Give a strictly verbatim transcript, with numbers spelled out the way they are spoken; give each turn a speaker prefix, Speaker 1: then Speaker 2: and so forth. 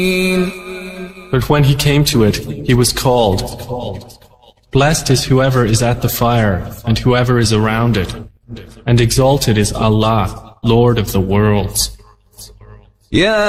Speaker 1: But when he came to it, he was called. Blessed is whoever is at the fire, and whoever is around it. And exalted is Allah, Lord of the worlds.
Speaker 2: يا